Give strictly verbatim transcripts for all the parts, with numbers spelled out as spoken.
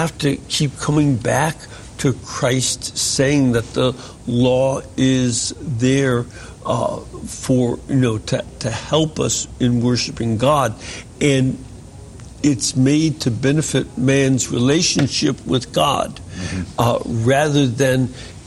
have to keep coming back to Christ saying that the law is there uh, for, you know, to, to help us in worshiping God. And it's made to benefit man's relationship with God, mm-hmm. uh, rather than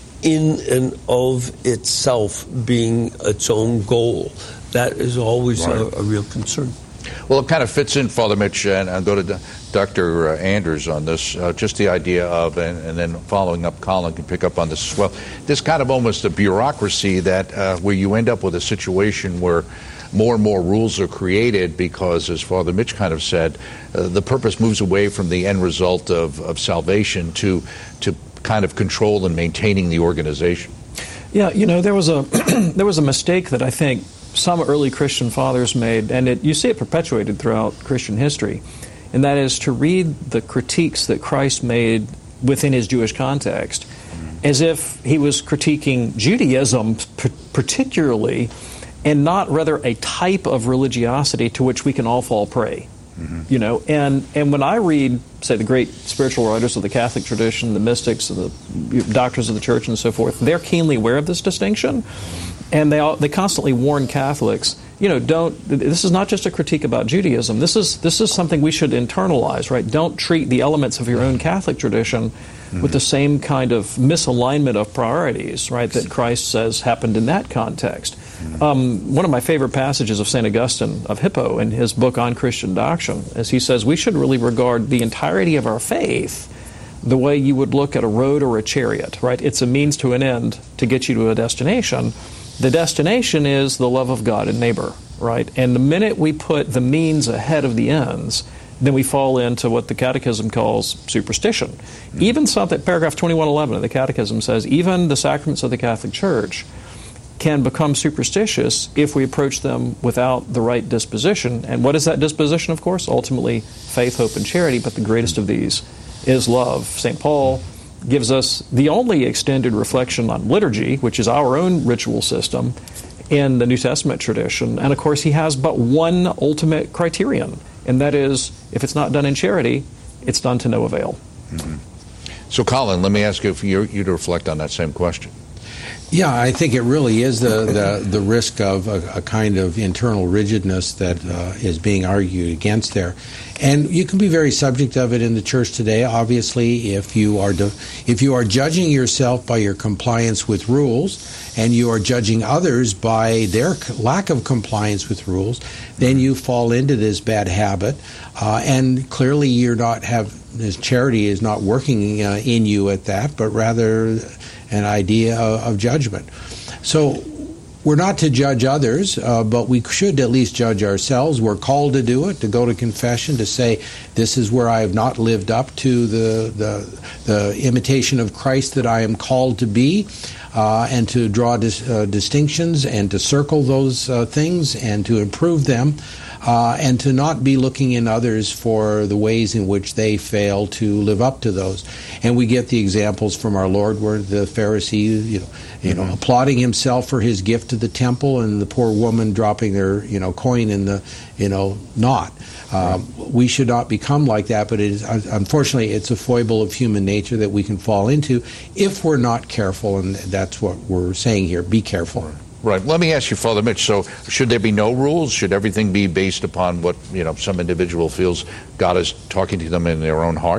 in and of itself being its own goal. That is always right. a, a real concern. Well, it kind of fits in, Father Mitch, and I'll go to Doctor Anders on this, uh, just the idea of, and, and then following up, Colin can pick up on this as well, this kind of almost a bureaucracy that uh, where you end up with a situation where more and more rules are created because, as Father Mitch kind of said, uh, the purpose moves away from the end result of, of salvation to to kind of control and maintaining the organization. Yeah, you know, there was a there was a mistake that I think some early Christian fathers made, and it, you see it perpetuated throughout Christian history, and that is to read the critiques that Christ made within his Jewish context as if he was critiquing Judaism particularly, and not rather a type of religiosity to which we can all fall prey. Mm-hmm. You know, and, and when I read, say, the great spiritual writers of the Catholic tradition, the mystics, the doctors of the church, and so forth, they're keenly aware of this distinction, and they all, they constantly warn Catholics, you know, don't. This is not just a critique about Judaism. This is this is something we should internalize, right? Don't treat the elements of your own Catholic tradition mm-hmm. with the same kind of misalignment of priorities, right, that Christ says happened in that context. Um, one of my favorite passages of Saint Augustine of Hippo in his book on Christian doctrine is he says we should really regard the entirety of our faith the way you would look at a road or a chariot, right? It's a means to an end to get you to a destination. The destination is the love of God and neighbor, right? And the minute we put the means ahead of the ends, then we fall into what the Catechism calls superstition. Mm-hmm. Even something, paragraph twenty-one eleven of the Catechism says, even the sacraments of the Catholic Church can become superstitious if we approach them without the right disposition. And what is that disposition, of course? Ultimately, faith, hope, and charity, but the greatest of these is love. Saint Paul gives us the only extended reflection on liturgy, which is our own ritual system, in the New Testament tradition. And of course, he has but one ultimate criterion, and that is, if it's not done in charity, it's done to no avail. Mm-hmm. So, Colin, let me ask you, for you, you to reflect on that same question. Yeah, I think it really is the, the, the risk of a, a kind of internal rigidness that uh, is being argued against there. And you can be very subject of it in the church today. Obviously, if you are de- if you are judging yourself by your compliance with rules, and you are judging others by their lack of compliance with rules, then you fall into this bad habit. Uh, and clearly you're not have, this charity is not working uh, in you at that, but rather an idea of, of judgment. So we're not to judge others, uh, but we should at least judge ourselves. We're called to do it, to go to confession, to say, this is where I have not lived up to the the, the imitation of Christ that I am called to be, uh, and to draw dis, uh, distinctions and to circle those uh, things and to improve them. Uh, and to not be looking in others for the ways in which they fail to live up to those. And we get the examples from our Lord where the Pharisee, you know, you know, mm-hmm. applauding himself for his gift to the temple, and the poor woman dropping their, you know, coin in the, you know, knot. Um, right. We should not become like that, but it is, unfortunately, it's a foible of human nature that we can fall into if we're not careful, and that's what we're saying here. Be careful. Right. Let me ask you, Father Mitch, so should there be no rules? Should everything be based upon what, you know, some individual feels God is talking to them in their own heart?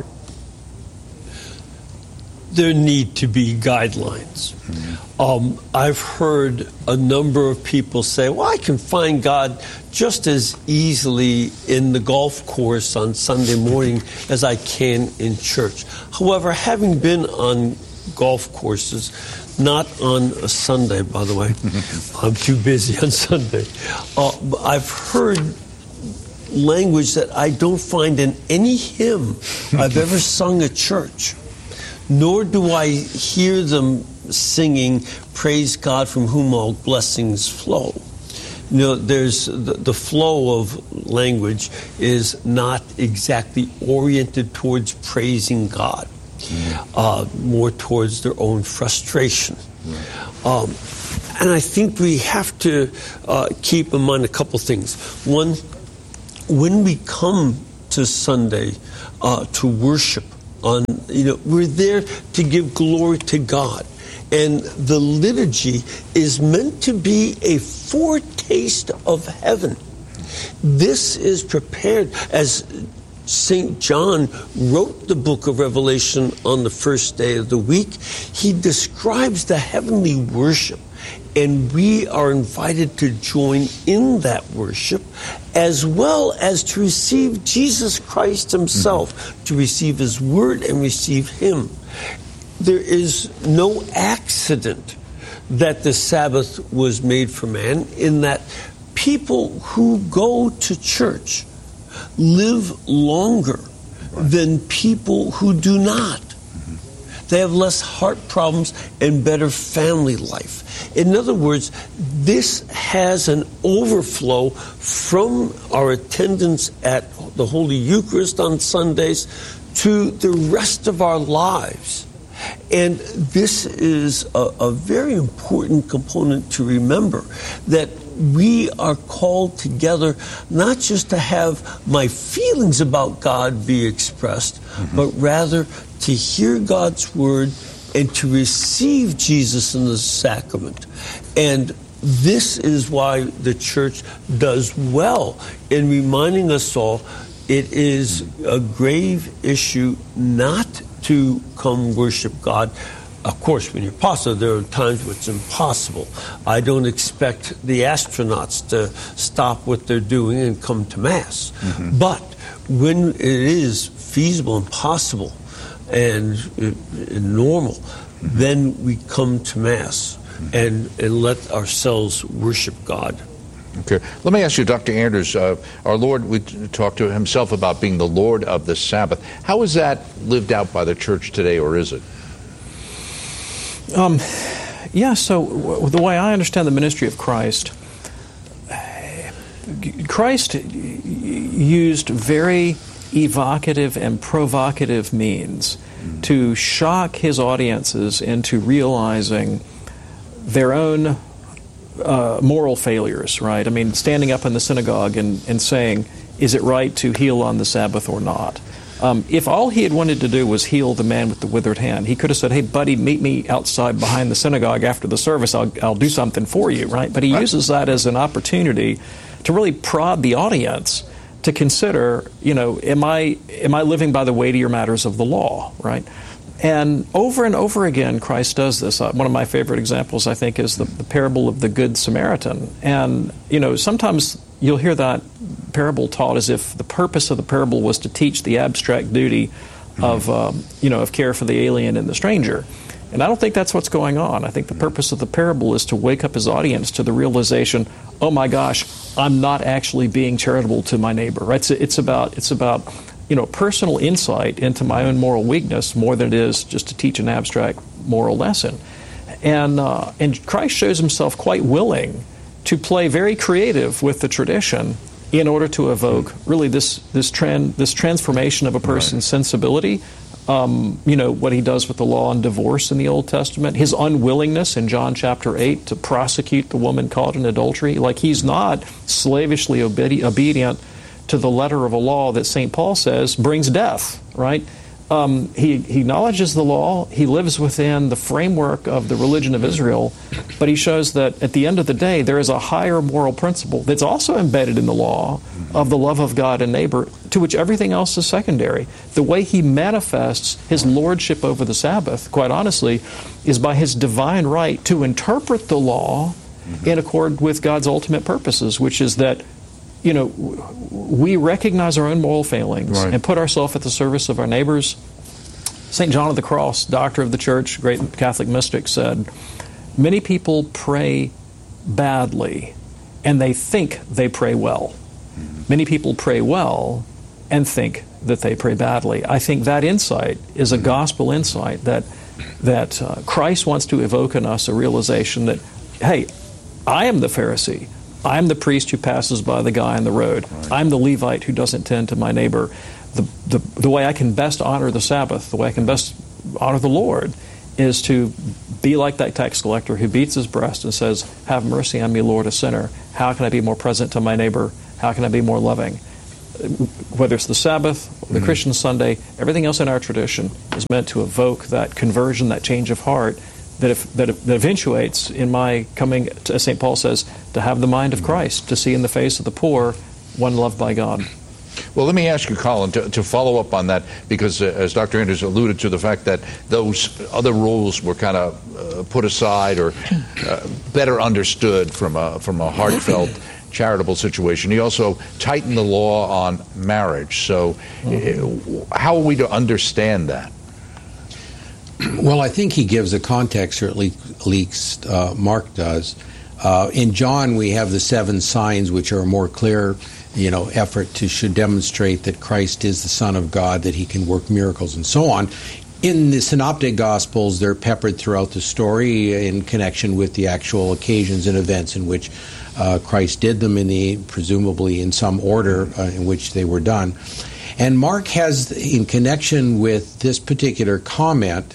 There need to be guidelines. Mm-hmm. Um, I've heard a number of people say, well, I can find God just as easily in the golf course on Sunday morning as I can in church. However, having been on golf courses, not on a Sunday, by the way. I'm too busy on Sunday. Uh, I've heard language that I don't find in any hymn I've ever sung at church, nor do I hear them singing, praise God from whom all blessings flow. You know, there's the, the flow of language is not exactly oriented towards praising God. Mm. Uh, more towards their own frustration. Right. Um, and I think we have to uh, keep in mind a couple things. One, when we come to Sunday uh, to worship, on, you know, we're there to give glory to God. And the liturgy is meant to be a foretaste of heaven. This is prepared as Saint John wrote the book of Revelation on the first day of the week. He describes the heavenly worship, and we are invited to join in that worship, as well as to receive Jesus Christ himself, mm-hmm. to receive his word and receive him. There is no accident that the Sabbath was made for man, in that people who go to church live longer than people who do not. They have less heart problems and better family life. In other words, this has an overflow from our attendance at the Holy Eucharist on Sundays to the rest of our lives. And this is a, a very important component to remember, that we are called together not just to have my feelings about God be expressed, mm-hmm. but rather to hear God's word and to receive Jesus in the sacrament. And this is why the church does well in reminding us all it is a grave issue not to come worship God. Of course, when you're apostle, there are times when it's impossible. I don't expect the astronauts to stop what they're doing and come to Mass. Mm-hmm. But when it is feasible and possible and, and normal, mm-hmm. then we come to Mass mm-hmm. and, and let ourselves worship God. Okay. Let me ask you, Doctor Anders, uh, our Lord, we talked to himself about being the Lord of the Sabbath. How is that lived out by the church today, or is it? Um, yeah, so w- the way I understand the ministry of Christ, Christ used very evocative and provocative means mm. to shock his audiences into realizing their own uh, moral failures, right? I mean, standing up in the synagogue and, and saying, is it right to heal on the Sabbath or not? Um, if all he had wanted to do was heal the man with the withered hand, he could have said, hey, buddy, meet me outside behind the synagogue after the service. I'll, I'll do something for you, right? But he right. uses that as an opportunity to really prod the audience to consider, you know, am I am I living by the weightier matters of the law, right? And over and over again, Christ does this. Uh, one of my favorite examples, I think, is the, the parable of the Good Samaritan. And, you know, sometimes you'll hear that parable taught as if the purpose of the parable was to teach the abstract duty of, um, you know, of care for the alien and the stranger. And I don't think that's what's going on. I think the purpose of the parable is to wake up his audience to the realization, oh my gosh, I'm not actually being charitable to my neighbor, right? It's, it's about, it's about, you know, personal insight into my own moral weakness more than it is just to teach an abstract moral lesson. And, uh, and Christ shows himself quite willing to play very creative with the tradition in order to evoke really this this trend, this transformation of a person's right. sensibility. Um, you know, what he does with the law on divorce in the Old Testament, his unwillingness in John chapter eight to prosecute the woman caught in adultery. Like, he's not slavishly obedi- obedient to the letter of a law that Saint Paul says brings death, right? Um, he, he acknowledges the law, he lives within the framework of the religion of Israel, but he shows that at the end of the day, there is a higher moral principle that's also embedded in the law of the love of God and neighbor, to which everything else is secondary. The way he manifests his lordship over the Sabbath, quite honestly, is by his divine right to interpret the law in accord with God's ultimate purposes, which is that, you know, we recognize our own moral failings right. and put ourselves at the service of our neighbors. Saint John of the Cross, doctor of the church, great Catholic mystic, said, many people pray badly and they think they pray well. Mm-hmm. Many people pray well and think that they pray badly. I think that insight is a gospel insight that, that uh, Christ wants to evoke in us a realization that, hey, I am the Pharisee. I'm the priest who passes by the guy on the road. Right. I'm the Levite who doesn't tend to my neighbor. The, the, the way I can best honor the Sabbath, the way I can best honor the Lord, is to be like that tax collector who beats his breast and says, have mercy on me, Lord, a sinner. How can I be more present to my neighbor? How can I be more loving? Whether it's the Sabbath the mm-hmm. Christian Sunday, everything else in our tradition is meant to evoke that conversion, that change of heart, that if, that, that eventuates in my coming, to, as Saint Paul says, to have the mind of Christ, to see in the face of the poor one loved by God. Well, let me ask you, Colin, to, to follow up on that, because uh, as Doctor Anders alluded to the fact that those other rules were kind of uh, put aside or uh, better understood from a, from a heartfelt charitable situation. He also tightened the law on marriage. So mm-hmm. uh, how are we to understand that? Well, I think he gives a context, or at least uh, Mark does. Uh, in John, we have the seven signs, which are a more clear, you know, effort to should demonstrate that Christ is the Son of God, that he can work miracles, and so on. In the Synoptic Gospels, they're peppered throughout the story in connection with the actual occasions and events in which uh, Christ did them, in the presumably in some order uh, in which they were done. And Mark has, in connection with this particular comment,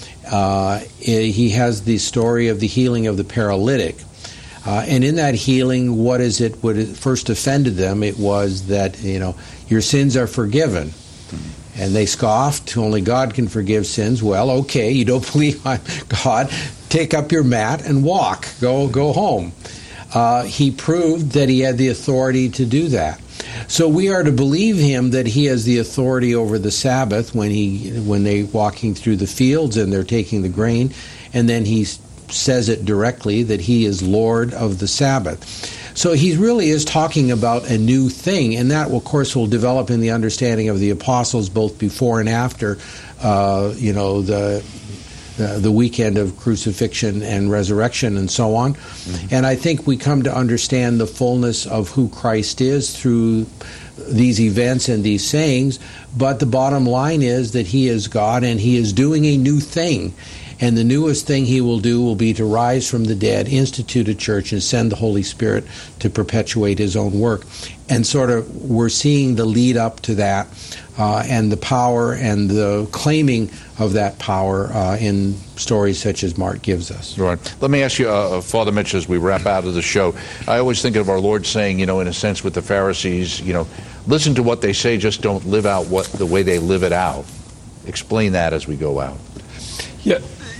uh, he has the story of the healing of the paralytic. Uh, and in that healing, what is it? What it first offended them? It was that, you know, your sins are forgiven. Mm-hmm. And they scoffed. Only God can forgive sins. Well, okay, you don't believe on God. Take up your mat and walk. Go, go home. Uh, he proved that he had the authority to do that. So we are to believe him that he has the authority over the Sabbath when he when they're walking through the fields and they're taking the grain, and then he's says it directly that he is Lord of the Sabbath. So he really is talking about a new thing, and that, of course, will develop in the understanding of the apostles both before and after, uh, you know, the, the the weekend of crucifixion and resurrection and so on. Mm-hmm. And I think we come to understand the fullness of who Christ is through these events and these sayings, but the bottom line is that he is God and he is doing a new thing. And the newest thing he will do will be to rise from the dead, institute a church, and send the Holy Spirit to perpetuate his own work. And sort of we're seeing the lead up to that uh, and the power and the claiming of that power uh, in stories such as Mark gives us. Right. Let me ask you, uh, Father Mitch, as we wrap out of the show, I always think of our Lord saying, you know, in a sense with the Pharisees, you know, listen to what they say, just don't live out what the way they live it out. Explain that as we go out. Yeah.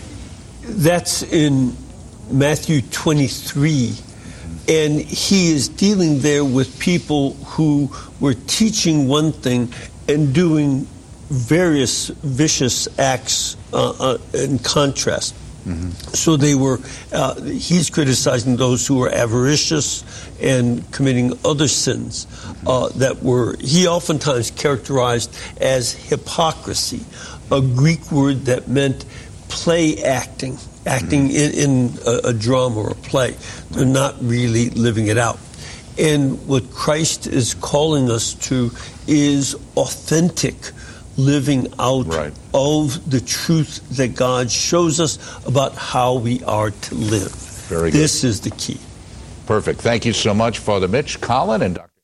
That's in Matthew twenty-three, and he is dealing there with people who were teaching one thing and doing various vicious acts uh, uh, in contrast. Mm-hmm. So they were, uh, he's criticizing those who were avaricious and committing other sins uh, that were, he oftentimes characterized as hypocrisy, a Greek word that meant play acting, acting mm-hmm. in, in a, a drama or a play. They're not really living it out. And what Christ is calling us to is authentic living out right. of the truth that God shows us about how we are to live. Very good. This is the key. Perfect. Thank you so much, Father Mitch, Colin, and Doctor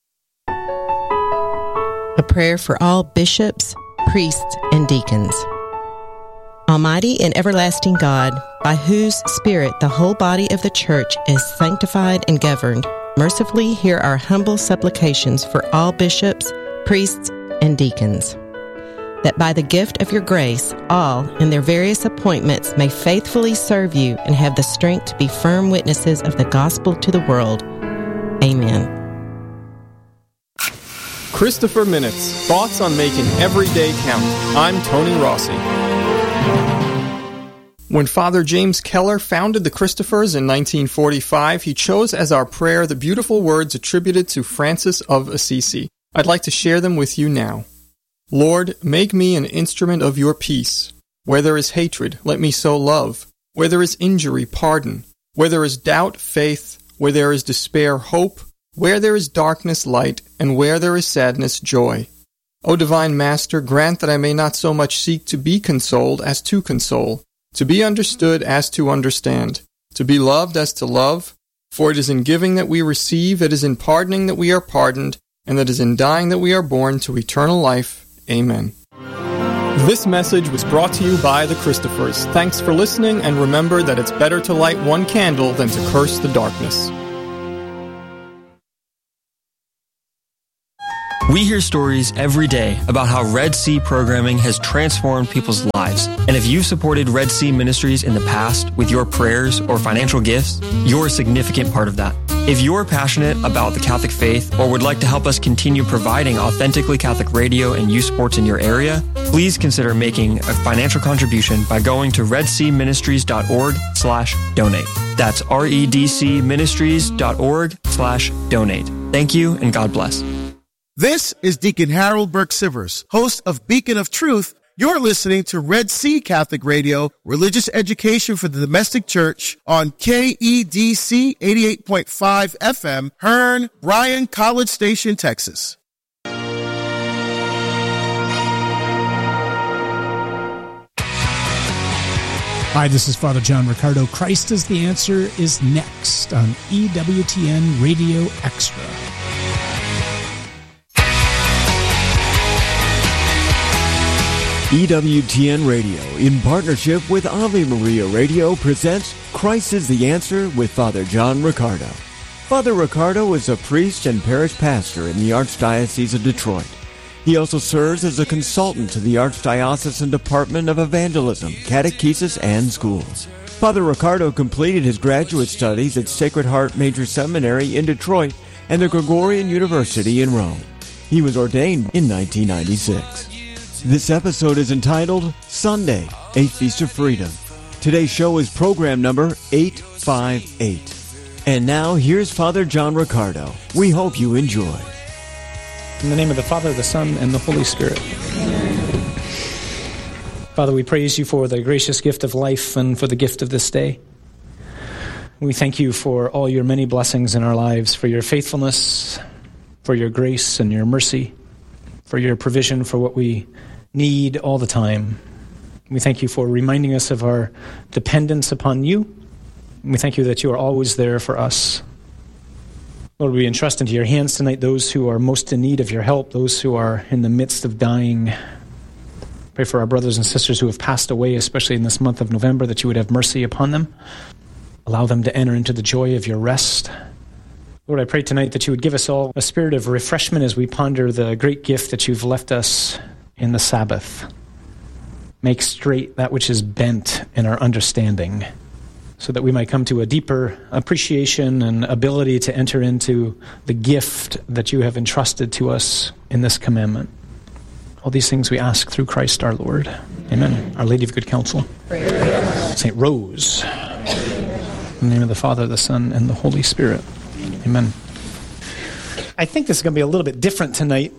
A prayer for all bishops, priests, and deacons. Almighty and everlasting God, by whose Spirit the whole body of the Church is sanctified and governed, mercifully hear our humble supplications for all bishops, priests, and deacons, that by the gift of your grace, all in their various appointments may faithfully serve you and have the strength to be firm witnesses of the gospel to the world. Amen. Christopher Minutes, thoughts on making every day count. I'm Tony Rossi. When Father James Keller founded the Christophers in nineteen forty-five, he chose as our prayer the beautiful words attributed to Francis of Assisi. I'd like to share them with you now. Lord, make me an instrument of your peace. Where there is hatred, let me sow love. Where there is injury, pardon. Where there is doubt, faith. Where there is despair, hope. Where there is darkness, light. And where there is sadness, joy. O Divine Master, grant that I may not so much seek to be consoled as to console, to be understood as to understand, to be loved as to love. For it is in giving that we receive, it is in pardoning that we are pardoned, and it is in dying that we are born to eternal life. Amen. This message was brought to you by the Christophers. Thanks for listening, and remember that it's better to light one candle than to curse the darkness. We hear stories every day about how Red Sea programming has transformed people's lives. And if you've supported Red Sea Ministries in the past with your prayers or financial gifts, you're a significant part of that. If you're passionate about the Catholic faith or would like to help us continue providing authentically Catholic radio and youth sports in your area, please consider making a financial contribution by going to redseaministries.org slash donate. That's redcministries.org slash donate. Thank you and God bless. This is Deacon Harold Burke-Sivers, host of Beacon of Truth. You're listening to Red Sea Catholic Radio, religious education for the domestic church on K E D C eighty-eight point five F M, Hearn, Bryan, College Station, Texas. Hi, this is Father John Riccardo. Christ is the Answer is next on E W T N Radio Extra. E W T N Radio, in partnership with Ave Maria Radio, presents Christ is the Answer with Father John Riccardo. Father Riccardo is a priest and parish pastor in the Archdiocese of Detroit. He also serves as a consultant to the Archdiocesan Department of Evangelism, Catechesis, and Schools. Father Riccardo completed his graduate studies at Sacred Heart Major Seminary in Detroit and the Gregorian University in Rome. He was ordained in nineteen ninety-six. This episode is entitled Sunday, a Feast of Freedom. Today's show is program number eight fifty-eight. And now, here's Father John Riccardo. We hope you enjoy. In the name of the Father, the Son, and the Holy Spirit. Father, we praise you for the gracious gift of life and for the gift of this day. We thank you for all your many blessings in our lives, for your faithfulness, for your grace and your mercy, for your provision for what we need all the time. We thank you for reminding us of our dependence upon you. We thank you that you are always there for us. Lord, we entrust into your hands tonight those who are most in need of your help, those who are in the midst of dying. Pray for our brothers and sisters who have passed away, especially in this month of November, that you would have mercy upon them. Allow them to enter into the joy of your rest. Lord, I pray tonight that you would give us all a spirit of refreshment as we ponder the great gift that you've left us in the Sabbath. Make straight that which is bent in our understanding, so that we might come to a deeper appreciation and ability to enter into the gift that you have entrusted to us in this commandment. All these things we ask through Christ our Lord. Amen. Our Lady of Good Counsel. Saint Rose. In the name of the Father, the Son, and the Holy Spirit. Amen. I think this is going to be a little bit different tonight.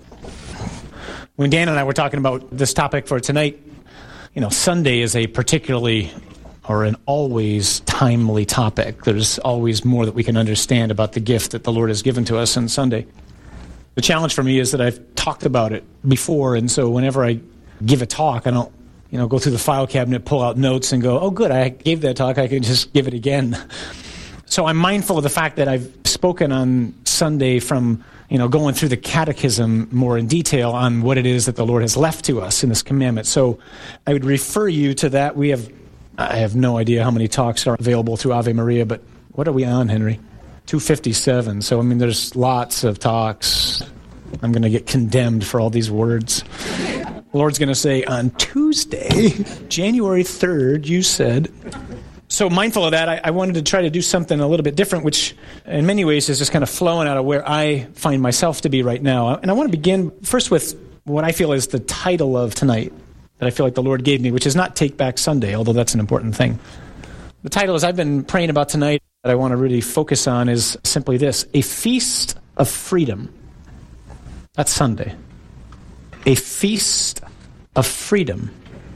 When Dan and I were talking about this topic for tonight, you know, Sunday is a particularly or an always timely topic. There's always more that we can understand about the gift that the Lord has given to us on Sunday. The challenge for me is that I've talked about it before, and so whenever I give a talk, I don't, you know, go through the file cabinet, pull out notes, and go, oh, good, I gave that talk, I can just give it again. So I'm mindful of the fact that I've spoken on Sunday from, you know, going through the catechism more in detail on what it is that the Lord has left to us in this commandment. So I would refer you to that. We have, I have no idea how many talks are available through Ave Maria, but what are we on, Henry? two fifty-seven. So, I mean, there's lots of talks. I'm going to get condemned for all these words. The Lord's going to say, on Tuesday, January third, you said. So mindful of that, I, I wanted to try to do something a little bit different, which in many ways is just kind of flowing out of where I find myself to be right now. And I want to begin first with what I feel is the title of tonight that I feel like the Lord gave me, which is not Take Back Sunday, although that's an important thing. The title, as I've been praying about tonight, that I want to really focus on is simply this: A Feast of Freedom. That's Sunday. A Feast of Freedom.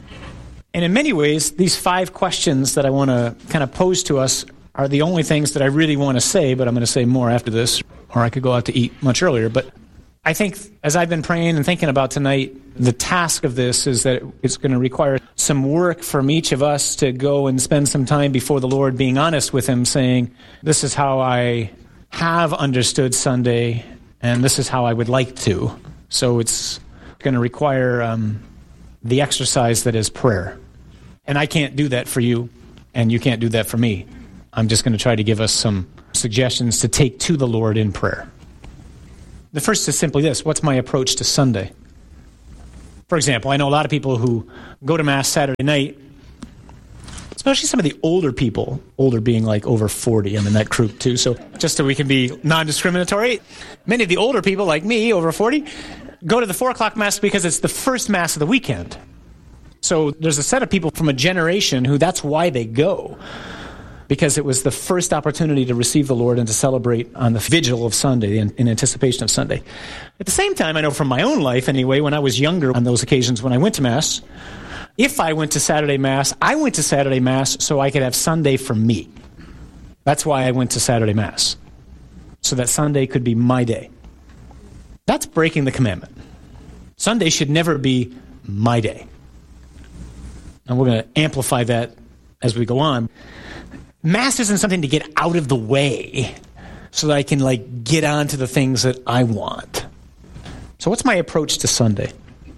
And in many ways, these five questions that I want to kind of pose to us are the only things that I really want to say, but I'm going to say more after this, or I could go out to eat much earlier. But I think as I've been praying and thinking about tonight, the task of this is that it's going to require some work from each of us to go and spend some time before the Lord, being honest with Him, saying, this is how I have understood Sunday, and this is how I would like to. So it's going to require um, the exercise that is prayer. And I can't do that for you, and you can't do that for me. I'm just going to try to give us some suggestions to take to the Lord in prayer. The first is simply this: what's my approach to Sunday? For example, I know a lot of people who go to Mass Saturday night, especially some of the older people, older being like over forty. I'm in that group too, so just so we can be non-discriminatory, many of the older people like me, over forty, go to the four o'clock Mass because it's the first Mass of the weekend. So there's a set of people from a generation who that's why they go, because it was the first opportunity to receive the Lord and to celebrate on the vigil of Sunday, in, in anticipation of Sunday. At the same time, I know from my own life anyway, when I was younger, on those occasions when I went to Mass, if I went to Saturday Mass, I went to Saturday Mass so I could have Sunday for me. That's why I went to Saturday Mass, so that Sunday could be my day. That's breaking the commandment. Sunday should never be my day. And we're going to amplify that as we go on. Mass isn't something to get out of the way so that I can like get on to the things that I want. So what's my approach to Sunday?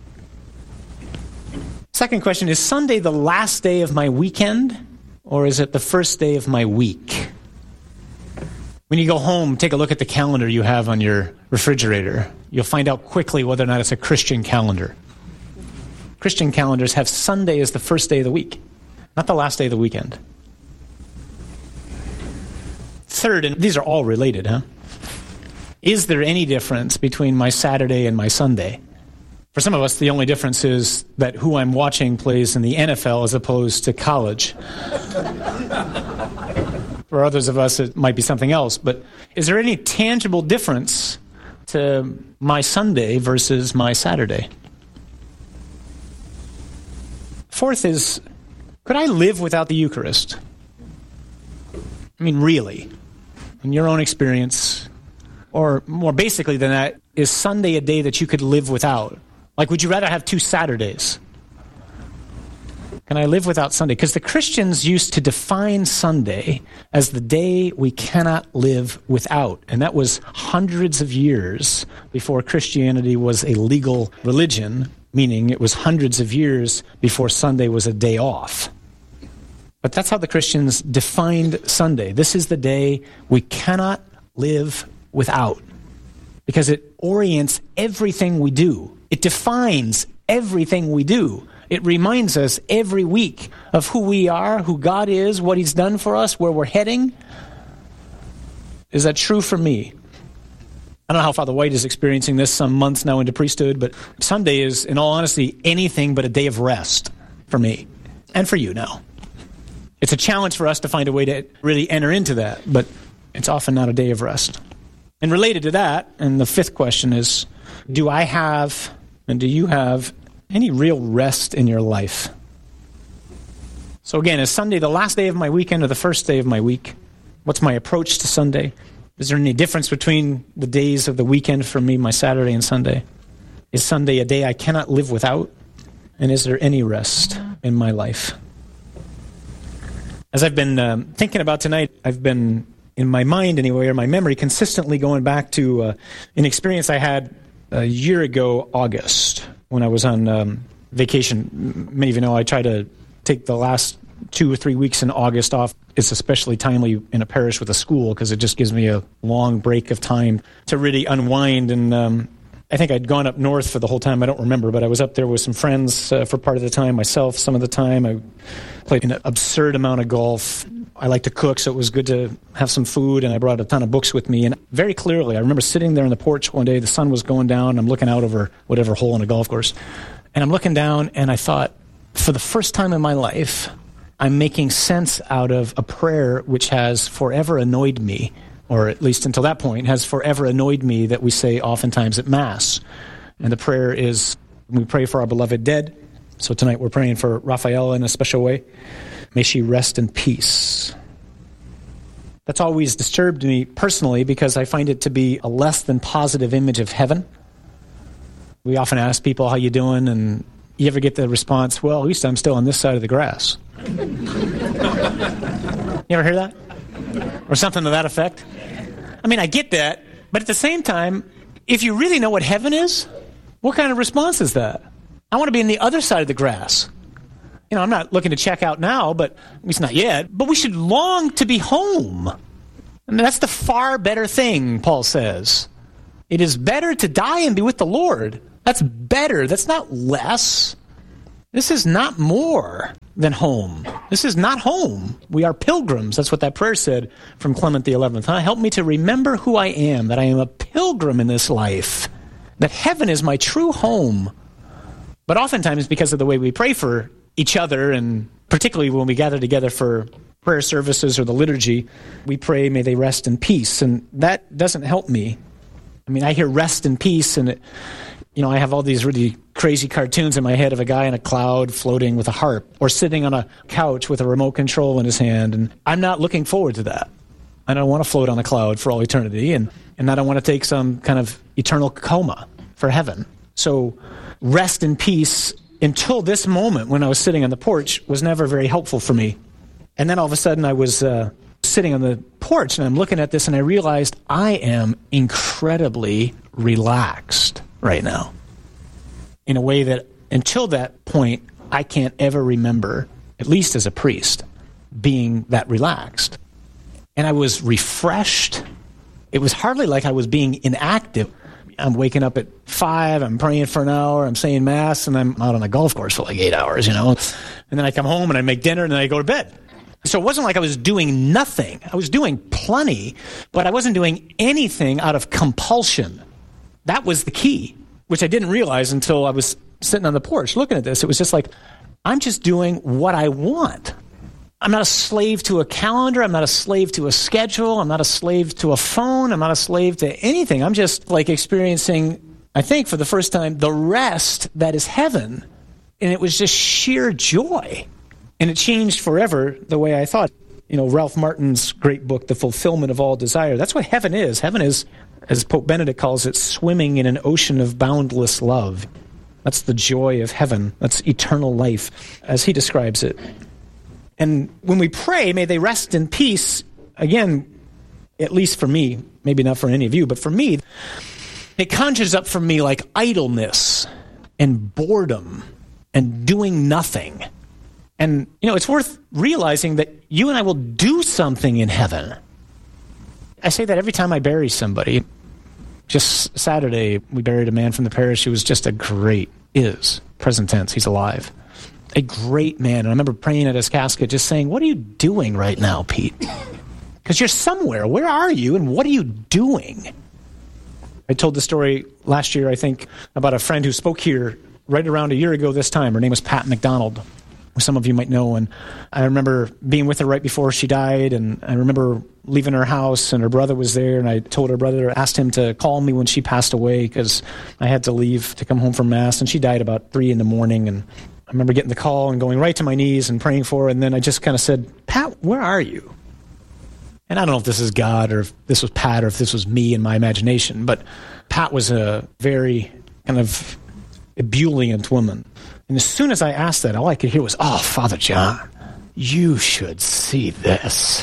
Second question, is Sunday the last day of my weekend, or is it the first day of my week? When you go home, take a look at the calendar you have on your refrigerator. You'll find out quickly whether or not it's a Christian calendar. Christian calendars have Sunday as the first day of the week, not the last day of the weekend. Third, and these are all related, huh? Is there any difference between my Saturday and my Sunday? For some of us, the only difference is that who I'm watching plays in the N F L as opposed to college. For others of us, it might be something else. But is there any tangible difference to my Sunday versus my Saturday? Fourth is, could I live without the Eucharist? I mean, really, in your own experience, or more basically than that, is Sunday a day that you could live without? Like, would you rather have two Saturdays? Can I live without Sunday? Because the Christians used to define Sunday as the day we cannot live without. And that was hundreds of years before Christianity was a legal religion, meaning it was hundreds of years before Sunday was a day off. But that's how the Christians defined Sunday. This is the day we cannot live without, because it orients everything we do. It defines everything we do. It reminds us every week of who we are, who God is, what He's done for us, where we're heading. Is that true for me? I don't know how Father White is experiencing this some months now into priesthood, but Sunday is, in all honesty, anything but a day of rest for me and for you now. It's a challenge for us to find a way to really enter into that, but it's often not a day of rest. And related to that, and the fifth question is, do I have, and do you have, any real rest in your life? So again, is Sunday the last day of my weekend or the first day of my week? What's my approach to Sunday? Is there any difference between the days of the weekend for me, my Saturday and Sunday? Is Sunday a day I cannot live without? And is there any rest in my life? As I've been um, thinking about tonight, I've been, in my mind anyway, or my memory, consistently going back to uh, an experience I had a year ago, August, when I was on um, vacation. Many of you know I try to take the last two or three weeks in August off. It's especially timely in a parish with a school because it just gives me a long break of time to really unwind. And um, I think I'd gone up north for the whole time. I don't remember, but I was up there with some friends uh, for part of the time, myself some of the time. I played an absurd amount of golf. I like to cook, so it was good to have some food, and I brought a ton of books with me. And very clearly, I remember sitting there on the porch one day, the sun was going down, I'm looking out over whatever hole in a golf course, and I'm looking down, and I thought, for the first time in my life, I'm making sense out of a prayer which has forever annoyed me, or at least until that point, has forever annoyed me, that we say oftentimes at Mass. And the prayer is, we pray for our beloved dead. So tonight we're praying for Raphael in a special way. May she rest in peace. That's always disturbed me personally because I find it to be a less than positive image of heaven. We often ask people, how you doing? And you ever get the response, well, at least I'm still on this side of the grass. You ever hear that? Or something to that effect? I mean, I get that, but at the same time, if you really know what heaven is, what kind of response is that? I want to be on the other side of the grass. You know, I'm not looking to check out now, but at least not yet. But we should long to be home. And that's the far better thing, Paul says. It is better to die and be with the Lord. That's better. That's not less. This is not more than home. This is not home. We are pilgrims. That's what that prayer said from Clement the eleventh. Huh? Help me to remember who I am, that I am a pilgrim in this life, that heaven is my true home. But oftentimes, because of the way we pray for each other, and particularly when we gather together for prayer services or the liturgy, we pray, may they rest in peace. And that doesn't help me. I mean, I hear rest in peace, and it, you know, I have all these really crazy cartoons in my head of a guy in a cloud floating with a harp or sitting on a couch with a remote control in his hand. And I'm not looking forward to that. I don't want to float on a cloud for all eternity, and, and I don't want to take some kind of eternal coma for heaven. So rest in peace until this moment when I was sitting on the porch was never very helpful for me. And then all of a sudden I was uh, sitting on the porch and I'm looking at this and I realized I am incredibly relaxed right now in a way that until that point I can't ever remember, at least as a priest, being that relaxed. And I was refreshed. It was hardly like I was being inactive. I'm waking up at five, I'm praying for an hour, I'm saying Mass, and I'm out on a golf course for like eight hours, you know. And then I come home and I make dinner and then I go to bed. So it wasn't like I was doing nothing. I was doing plenty, but I wasn't doing anything out of compulsion. That was the key, which I didn't realize until I was sitting on the porch looking at this. It was just like, I'm just doing what I want. I'm not a slave to a calendar. I'm not a slave to a schedule. I'm not a slave to a phone. I'm not a slave to anything. I'm just like experiencing, I think for the first time, the rest that is heaven. And it was just sheer joy. And it changed forever the way I thought. You know, Ralph Martin's great book, The Fulfillment of All Desire. That's what heaven is. Heaven is, as Pope Benedict calls it, swimming in an ocean of boundless love. That's the joy of heaven. That's eternal life, as he describes it. And when we pray, may they rest in peace, again, at least for me, maybe not for any of you, but for me, it conjures up for me like idleness and boredom and doing nothing. And, you know, it's worth realizing that you and I will do something in heaven. I say that every time I bury somebody. Just Saturday, we buried a man from the parish who was just a great, is, present tense, he's alive. A great man. And I remember praying at his casket just saying, what are you doing right now, Pete? Because you're somewhere. Where are you and what are you doing? I told the story last year, I think, about a friend who spoke here right around a year ago this time. Her name was Pat McDonald, who some of you might know. And I remember being with her right before she died. And I remember leaving her house and her brother was there. And I told her brother, asked him to call me when she passed away because I had to leave to come home from Mass. And she died about three in the morning. And I remember getting the call and going right to my knees and praying for her, and then I just kind of said, Pat, where are you? And I don't know if this is God or if this was Pat or if this was me in my imagination, but Pat was a very kind of ebullient woman. And as soon as I asked that, all I could hear was, oh, Father John, you should see this.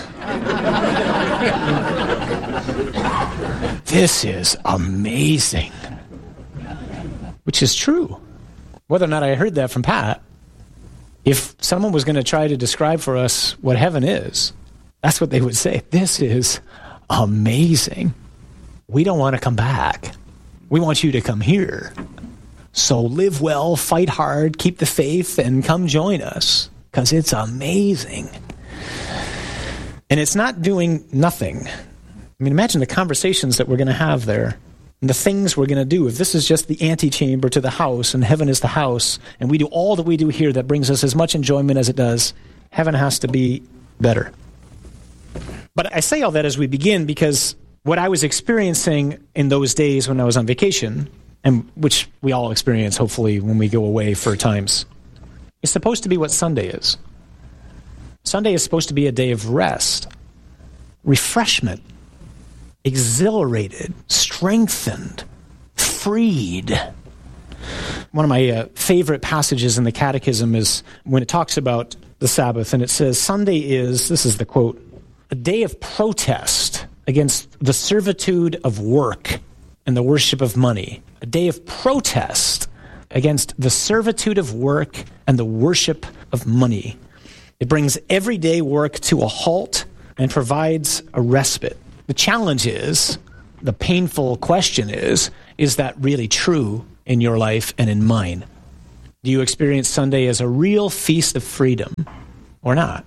This is amazing. Which is true. Whether or not I heard that from Pat, if someone was going to try to describe for us what heaven is, that's what they would say. This is amazing. We don't want to come back. We want you to come here. So live well, fight hard, keep the faith, and come join us, because it's amazing. And it's not doing nothing. I mean, imagine the conversations that we're going to have there. And the things we're going to do. If this is just the antechamber to the house and heaven is the house, and we do all that we do here that brings us as much enjoyment as it does, heaven has to be better. But I say all that as we begin because what I was experiencing in those days when I was on vacation, and which we all experience hopefully when we go away for times, is supposed to be what Sunday is. Sunday is supposed to be a day of rest, refreshment, exhilarated, strengthened, freed. One of my uh, favorite passages in the Catechism is when it talks about the Sabbath, and it says, Sunday is, this is the quote, a day of protest against the servitude of work and the worship of money. A day of protest against the servitude of work and the worship of money. It brings everyday work to a halt and provides a respite. The challenge is the painful question is, is that really true in your life and in mine? Do you experience Sunday as a real feast of freedom or not?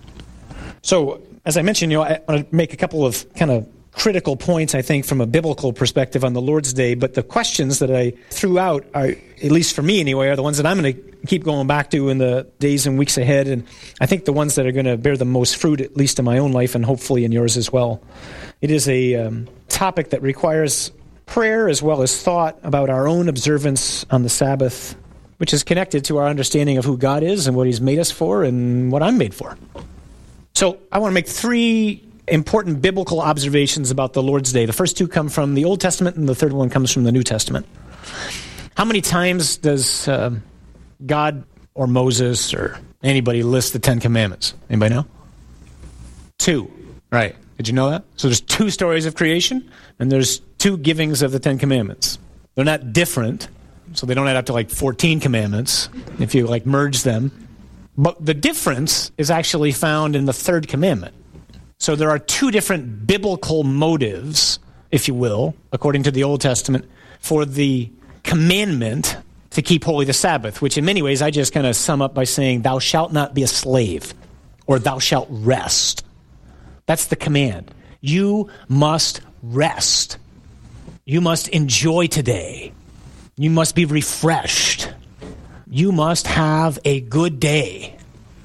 So, as I mentioned, you know, I want to make a couple of kind of critical points, I think, from a biblical perspective on the Lord's Day, but the questions that I threw out are, at least for me anyway, are the ones that I'm going to keep going back to in the days and weeks ahead, and I think the ones that are going to bear the most fruit, at least in my own life and hopefully in yours as well. It is a um, topic that requires prayer as well as thought about our own observance on the Sabbath, which is connected to our understanding of who God is and what He's made us for and what I'm made for. So I want to make three important biblical observations about the Lord's Day. The first two come from the Old Testament, and the third one comes from the New Testament. How many times does uh, God or Moses or anybody list the Ten Commandments? Anybody know? Two. Right. Did you know that? So there's two stories of creation, and there's two givings of the Ten Commandments. They're not different, so they don't add up to like fourteen commandments if you like merge them. But the difference is actually found in the third commandment. So there are two different biblical motives, if you will, according to the Old Testament, for the commandment to keep holy the Sabbath, which in many ways I just kind of sum up by saying, thou shalt not be a slave, or thou shalt rest. That's the command. You must rest. You must enjoy today. You must be refreshed. You must have a good day.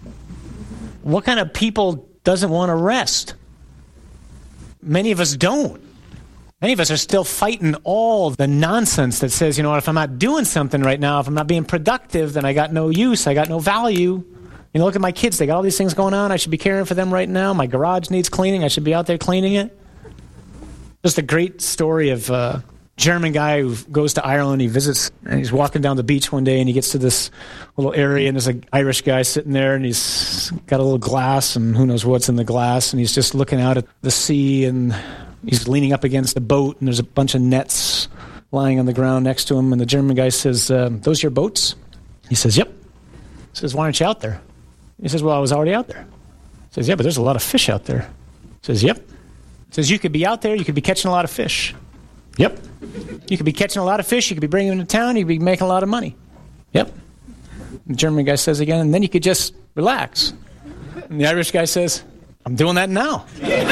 What kind of people doesn't want to rest? Many of us don't. Many of us are still fighting all the nonsense that says, you know what, if I'm not doing something right now, if I'm not being productive, then I got no use, I got no value. You know, look at my kids, they got all these things going on, I should be caring for them right now. My garage needs cleaning, I should be out there cleaning it. Just a great story of a German guy who goes to Ireland, he visits, and he's walking down the beach one day, and he gets to this little area, and there's an Irish guy sitting there, and he's got a little glass, and who knows what's in the glass, and he's just looking out at the sea, and he's leaning up against the boat, and there's a bunch of nets lying on the ground next to him, and the German guy says, uh, those your boats? He says, yep. He says, why aren't you out there? He says, well, I was already out there. He says, yeah, but there's a lot of fish out there. He says, yep. He says, you could be out there, you could be catching a lot of fish. Yep. You could be catching a lot of fish, you could be bringing them to town, you could be making a lot of money. Yep. The German guy says again, and then you could just relax. And the Irish guy says, I'm doing that now.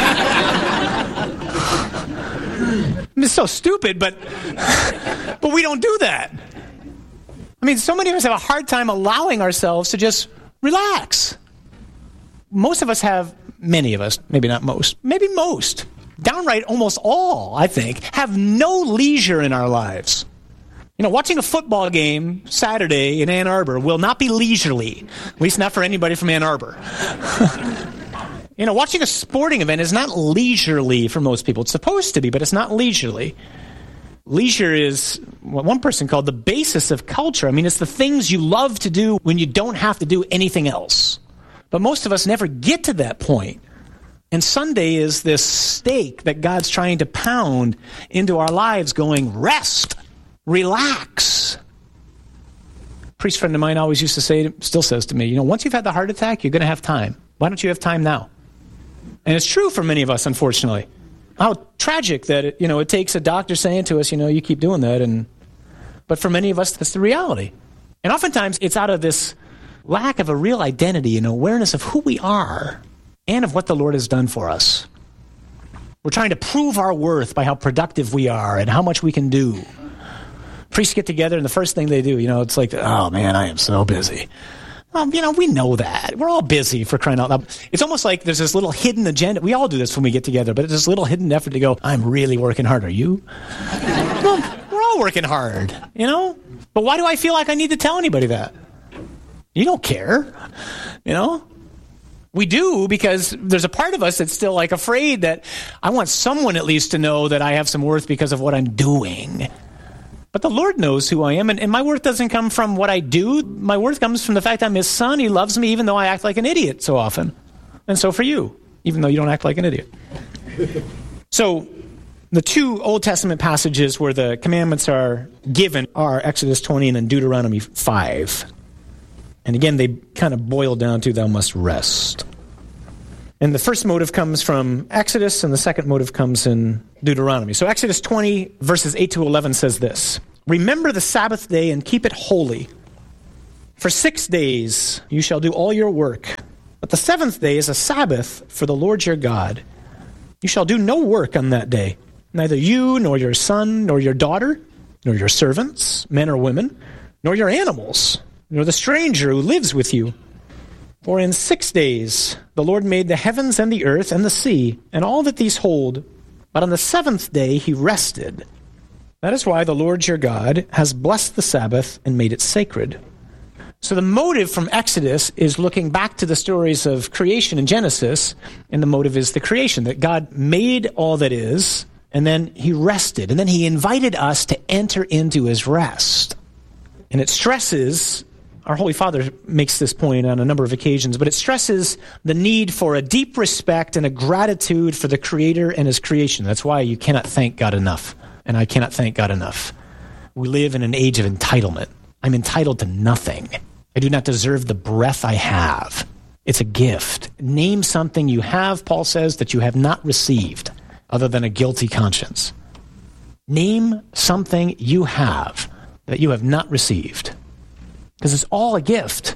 It's so stupid, but but we don't do that. I mean, so many of us have a hard time allowing ourselves to just relax. Most of us have, many of us, maybe not most, maybe most, downright almost all, I think, have no leisure in our lives. You know, watching a football game Saturday in Ann Arbor will not be leisurely, at least not for anybody from Ann Arbor. You know, watching a sporting event is not leisurely for most people. It's supposed to be, but it's not leisurely. Leisure is what one person called the basis of culture. I mean, it's the things you love to do when you don't have to do anything else. But most of us never get to that point. And Sunday is this stake that God's trying to pound into our lives going, rest, relax. A priest friend of mine always used to say, still says to me, you know, once you've had the heart attack, you're going to have time. Why don't you have time now? And it's true for many of us, unfortunately. How tragic that, it, you know, it takes a doctor saying to us, you know, you keep doing that. And but for many of us, that's the reality. And oftentimes, it's out of this lack of a real identity and awareness of who we are and of what the Lord has done for us. We're trying to prove our worth by how productive we are and how much we can do. Priests get together, and the first thing they do, you know, it's like, oh, man, I am so busy. Well, you know, we know that. We're all busy, for crying out loud. It's almost like there's this little hidden agenda. We all do this when we get together, but it's this little hidden effort to go, I'm really working hard. Are you? Well, we're all working hard, you know? But why do I feel like I need to tell anybody that? You don't care, you know? We do, because there's a part of us that's still like afraid that I want someone at least to know that I have some worth because of what I'm doing. But the Lord knows who I am, and, and my worth doesn't come from what I do. My worth comes from the fact I'm His son. He loves me even though I act like an idiot so often. And so for you, even though you don't act like an idiot. So the two Old Testament passages where the commandments are given are Exodus twenty and then Deuteronomy five. And again, they kind of boil down to thou must rest. And the first motive comes from Exodus, and the second motive comes in Deuteronomy. So Exodus twenty, verses eight to eleven says this: "Remember the Sabbath day and keep it holy. For six days you shall do all your work, but the seventh day is a Sabbath for the Lord your God. You shall do no work on that day, neither you, nor your son, nor your daughter, nor your servants, men or women, nor your animals, nor the stranger who lives with you. For in six days the Lord made the heavens and the earth and the sea, and all that these hold, but on the seventh day he rested. That is why the Lord your God has blessed the Sabbath and made it sacred." So the motive from Exodus is looking back to the stories of creation in Genesis, and the motive is the creation, that God made all that is, and then he rested, and then he invited us to enter into his rest. And it stresses, our Holy Father makes this point on a number of occasions, but it stresses the need for a deep respect and a gratitude for the Creator and his creation. That's why you cannot thank God enough, and I cannot thank God enough. We live in an age of entitlement. I'm entitled to nothing. I do not deserve the breath I have. It's a gift. Name something you have, Paul says, that you have not received, other than a guilty conscience. Name something you have that you have not received, because it's all a gift.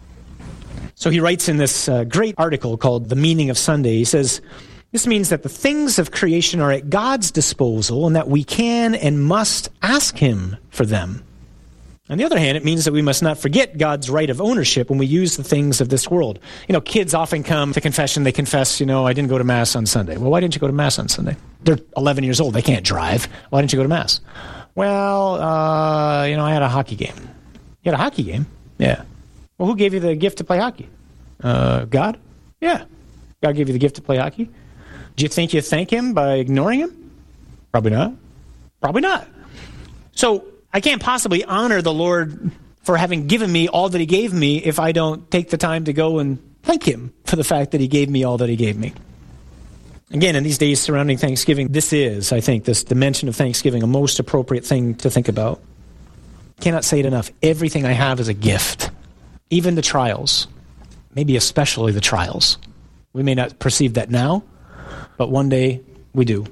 So he writes in this uh, great article called The Meaning of Sunday, he says, "This means that the things of creation are at God's disposal and that we can and must ask him for them. On the other hand, it means that we must not forget God's right of ownership when we use the things of this world. You know, kids often come to confession, they confess, you know, I didn't go to Mass on Sunday. Well, why didn't you go to Mass on Sunday? They're eleven years old, they can't drive. Why didn't you go to Mass? Well, uh, you know, I had a hockey game. You had a hockey game? Yeah. Well, who gave you the gift to play hockey? Uh, God? Yeah. God gave you the gift to play hockey. Do you think you thank him by ignoring him? Probably not. Probably not. So, I can't possibly honor the Lord for having given me all that he gave me if I don't take the time to go and thank him for the fact that he gave me all that he gave me. Again, in these days surrounding Thanksgiving, this is, I think, this dimension of Thanksgiving, a most appropriate thing to think about. Cannot say it enough. Everything I have is a gift. Even the trials, maybe especially the trials. We may not perceive that now, but one day we do.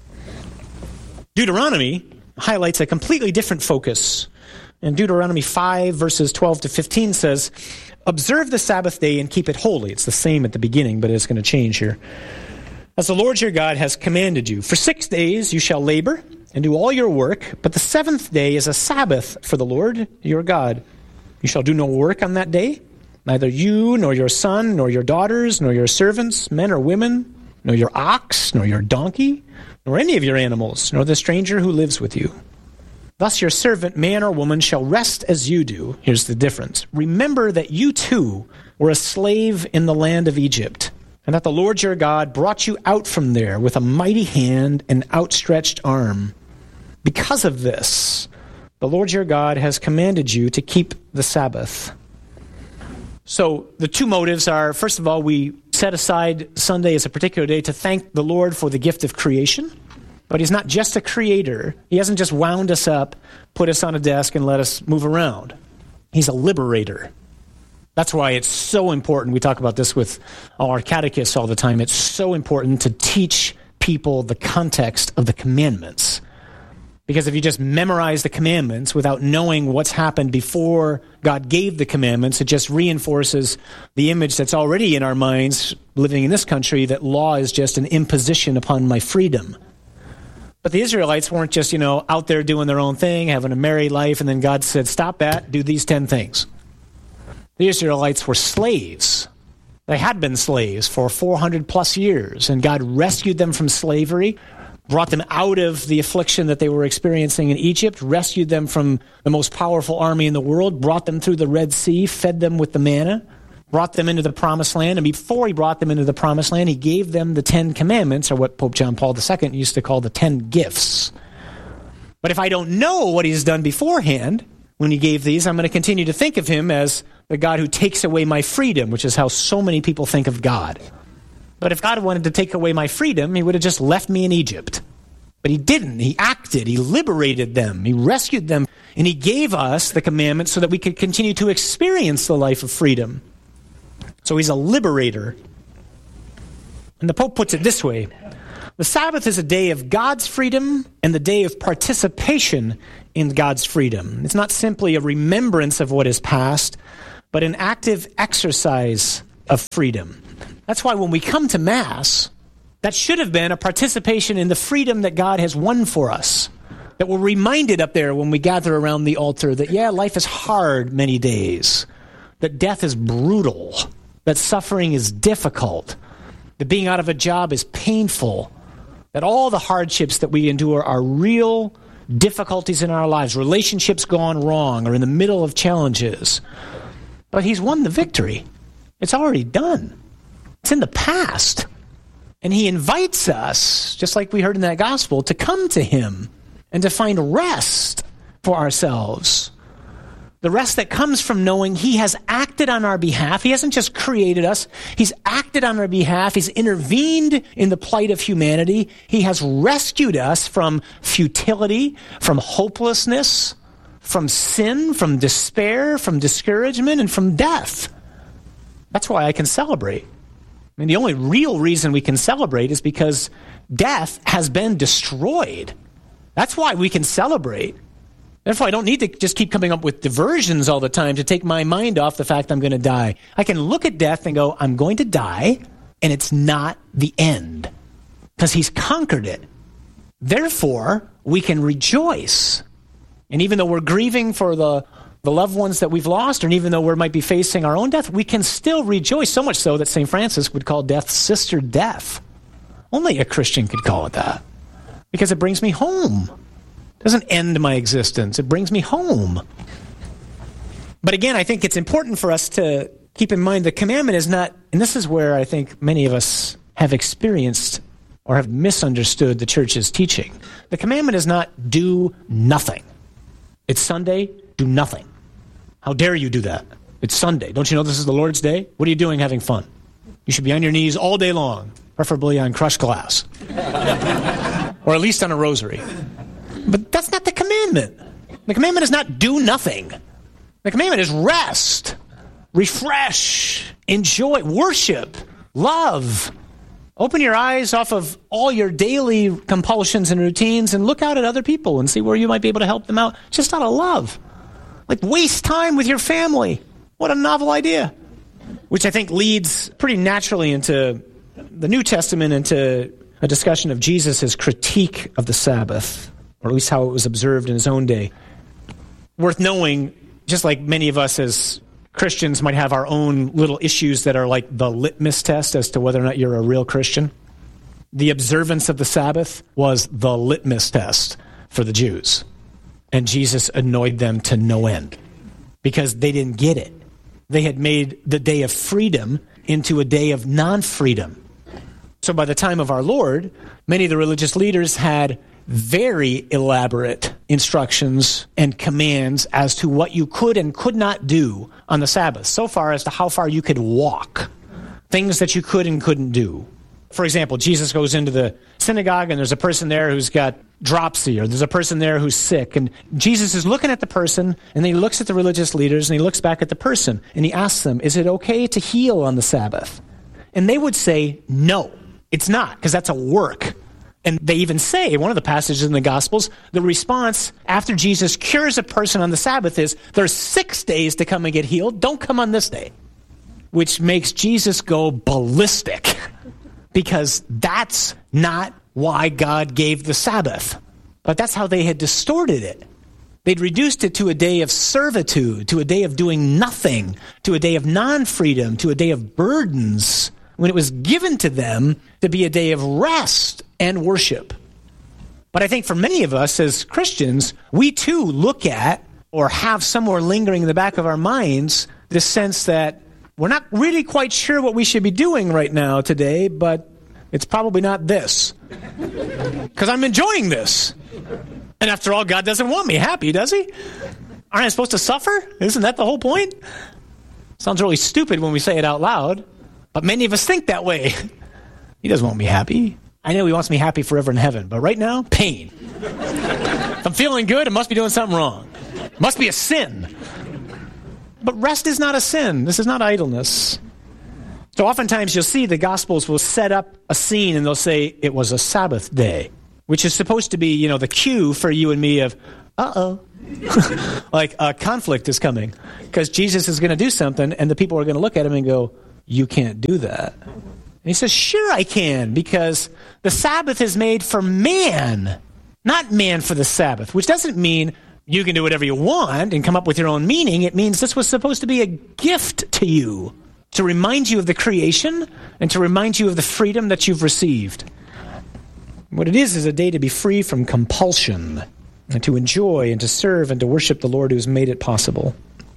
Deuteronomy highlights a completely different focus. In Deuteronomy five, verses twelve to fifteen says, "Observe the Sabbath day and keep it holy." It's the same at the beginning, but it's going to change here. "As the Lord your God has commanded you, for six days you shall labor and do all your work, but the seventh day is a Sabbath for the Lord your God. You shall do no work on that day, neither you, nor your son, nor your daughters, nor your servants, men or women, nor your ox, nor your donkey, nor any of your animals, nor the stranger who lives with you. Thus your servant, man or woman, shall rest as you do." Here's the difference. "Remember that you too were a slave in the land of Egypt, and that the Lord your God brought you out from there with a mighty hand and outstretched arm. Because of this, the Lord your God has commanded you to keep the Sabbath." So the two motives are, first of all, we set aside Sunday as a particular day to thank the Lord for the gift of creation. But he's not just a creator. He hasn't just wound us up, put us on a desk, and let us move around. He's a liberator. That's why it's so important. We talk about this with our catechists all the time. It's so important to teach people the context of the commandments. Because if you just memorize the commandments without knowing what's happened before God gave the commandments, it just reinforces the image that's already in our minds living in this country, that law is just an imposition upon my freedom. But the Israelites weren't just, you know, out there doing their own thing, having a merry life, and then God said, stop that, do these ten things. The Israelites were slaves. They had been slaves for four hundred plus years, and God rescued them from slavery, brought them out of the affliction that they were experiencing in Egypt, rescued them from the most powerful army in the world, brought them through the Red Sea, fed them with the manna, brought them into the Promised Land. And before he brought them into the Promised Land, he gave them the Ten Commandments, or what Pope John Paul the Second used to call the Ten Gifts. But if I don't know what he's done beforehand, when he gave these, I'm going to continue to think of him as the God who takes away my freedom, which is how so many people think of God. But if God wanted to take away my freedom, he would have just left me in Egypt. But he didn't. He acted. He liberated them. He rescued them. And he gave us the commandments so that we could continue to experience the life of freedom. So he's a liberator. And the Pope puts it this way: the Sabbath is a day of God's freedom and the day of participation in God's freedom. It's not simply a remembrance of what is past, but an active exercise of freedom. That's why when we come to Mass, that should have been a participation in the freedom that God has won for us. That we're reminded up there when we gather around the altar that, yeah, life is hard many days, that death is brutal, that suffering is difficult, that being out of a job is painful, that all the hardships that we endure are real difficulties in our lives, relationships gone wrong or in the middle of challenges. But he's won the victory. It's already done. It's in the past. And he invites us, just like we heard in that gospel, to come to him and to find rest for ourselves. The rest that comes from knowing he has acted on our behalf. He hasn't just created us. He's acted on our behalf. He's intervened in the plight of humanity. He has rescued us from futility, from hopelessness, from sin, from despair, from discouragement, and from death. That's why I can celebrate. I mean, the only real reason we can celebrate is because death has been destroyed. That's why we can celebrate. Therefore, I don't need to just keep coming up with diversions all the time to take my mind off the fact I'm going to die. I can look at death and go, I'm going to die, and it's not the end, because he's conquered it. Therefore, we can rejoice. And even though we're grieving for the, the loved ones that we've lost, and even though we might be facing our own death, we can still rejoice, so much so that Saint Francis would call death sister death. Only a Christian could call it that, because it brings me home. It doesn't end my existence. It brings me home. But again, I think it's important for us to keep in mind the commandment is not, and this is where I think many of us have experienced or have misunderstood the church's teaching. The commandment is not do nothing. It's Sunday, do nothing. How dare you do that? It's Sunday. Don't you know this is the Lord's Day? What are you doing having fun? You should be on your knees all day long, preferably on crushed glass. Or at least on a rosary. But that's not the commandment. The commandment is not do nothing. The commandment is rest, refresh, enjoy, worship, love. Open your eyes off of all your daily compulsions and routines and look out at other people and see where you might be able to help them out just out of love. Like waste time with your family. What a novel idea. Which I think leads pretty naturally into the New Testament, into a discussion of Jesus' critique of the Sabbath, or at least how it was observed in his own day. Worth knowing, just like many of us as Christians might have our own little issues that are like the litmus test as to whether or not you're a real Christian, the observance of the Sabbath was the litmus test for the Jews. And Jesus annoyed them to no end because they didn't get it. They had made the day of freedom into a day of non-freedom. So by the time of our Lord, many of the religious leaders had very elaborate instructions and commands as to what you could and could not do on the Sabbath, so far as to how far you could walk, things that you could and couldn't do. For example, Jesus goes into the synagogue and there's a person there who's got dropsy, or there's a person there who's sick, and Jesus is looking at the person, and then he looks at the religious leaders, and he looks back at the person, and he asks them, is it okay to heal on the Sabbath? And they would say, no, it's not, because that's a work. And they even say, in one of the passages in the Gospels, the response after Jesus cures a person on the Sabbath is, there's six days to come and get healed. Don't come on this day. Which makes Jesus go ballistic, because that's not why God gave the Sabbath. But that's how they had distorted it. They'd reduced it to a day of servitude, to a day of doing nothing, to a day of non-freedom, to a day of burdens, when it was given to them to be a day of rest and worship. But I think for many of us as Christians, we too look at or have somewhere lingering in the back of our minds this sense that we're not really quite sure what we should be doing right now today, but it's probably not this. Because I'm enjoying this. And after all, God doesn't want me happy, does he? Aren't I supposed to suffer? Isn't that the whole point? Sounds really stupid when we say it out loud, but many of us think that way. He doesn't want me happy. I know he wants me happy forever in heaven, but right now, pain. If I'm feeling good, I must be doing something wrong. It must be a sin. But rest is not a sin. This is not idleness. So oftentimes you'll see the Gospels will set up a scene and they'll say it was a Sabbath day, which is supposed to be, you know, the cue for you and me of, uh-oh, like a conflict is coming because Jesus is going to do something and the people are going to look at him and go, you can't do that. And he says, sure I can, because the Sabbath is made for man, not man for the Sabbath, which doesn't mean you can do whatever you want and come up with your own meaning. It means this was supposed to be a gift to you, to remind you of the creation and to remind you of the freedom that you've received. What it is is a day to be free from compulsion and to enjoy and to serve and to worship the Lord who's made it possible.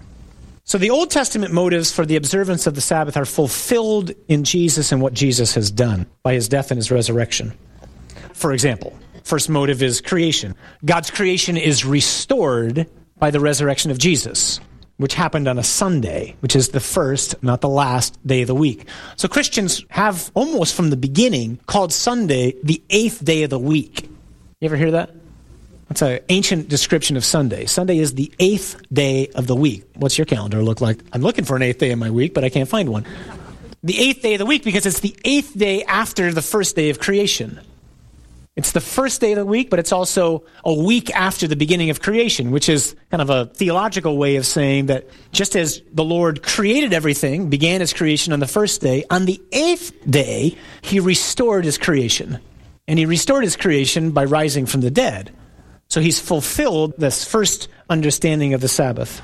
So the Old Testament motives for the observance of the Sabbath are fulfilled in Jesus and what Jesus has done by his death and his resurrection. For example, first motive is creation. God's creation is restored by the resurrection of Jesus, which happened on a Sunday, which is the first, not the last day of the week. So Christians have almost from the beginning called Sunday the eighth day of the week. You ever hear that? That's an ancient description of Sunday. Sunday is the eighth day of the week. What's your calendar look like? I'm looking for an eighth day in my week, but I can't find one. The eighth day of the week because it's the eighth day after the first day of creation. It's the first day of the week, but it's also a week after the beginning of creation, which is kind of a theological way of saying that just as the Lord created everything, began his creation on the first day, on the eighth day, he restored his creation. And he restored his creation by rising from the dead. So he's fulfilled this first understanding of the Sabbath.